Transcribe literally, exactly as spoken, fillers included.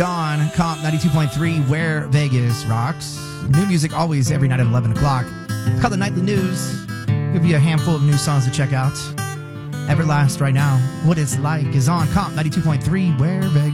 On Comp ninety-two point three, where Vegas rocks. New music always every night at eleven o'clock. It's called the Nightly News. Give you a handful of new songs to check out. Everlast right now. What It's Like is on Comp ninety-two point three, where Vegas.